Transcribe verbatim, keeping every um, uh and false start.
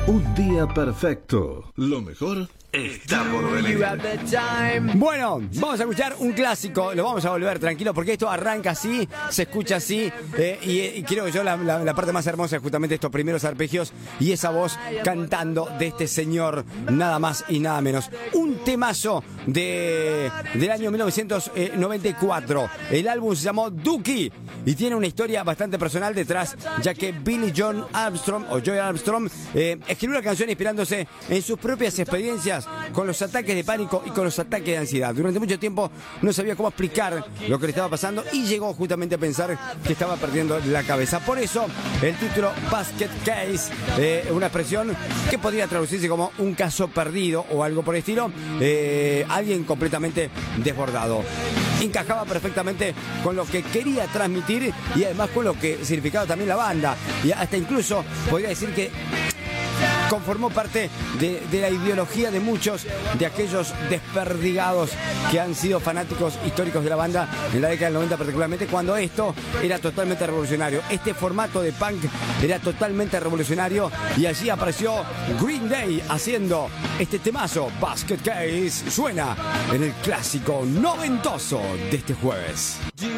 Un día perfecto. Lo mejor está por venir. Bueno, vamos a escuchar un clásico. Lo vamos a volver tranquilo porque esto arranca así, se escucha así. Eh, y, y creo que yo la, la, la parte más hermosa es justamente estos primeros arpegios y esa voz cantando de este señor, nada más y nada menos. Un temazo de, del año mil novecientos noventa y cuatro. El álbum se llamó Dookie y tiene una historia bastante personal detrás, ya que Billy John Armstrong o Joy Armstrong eh, escribió una canción inspirándose en sus propias experiencias con los ataques de pánico y con los ataques de ansiedad. Durante mucho tiempo no sabía cómo explicar lo que le estaba pasando y llegó justamente a pensar que estaba perdiendo la cabeza. Por eso el título Basket Case, eh, una expresión que podría traducirse como un caso perdido o algo por el estilo, eh, alguien completamente desbordado. Encajaba perfectamente con lo que quería transmitir y además con lo que significaba también la banda, y hasta incluso podría decir que conformó parte de, de la ideología de muchos de aquellos desperdigados que han sido fanáticos históricos de la banda en la década del noventa, particularmente cuando esto era totalmente revolucionario. Este formato de punk era totalmente revolucionario y allí apareció Green Day haciendo este temazo. Basket Case suena en el clásico noventoso de este jueves.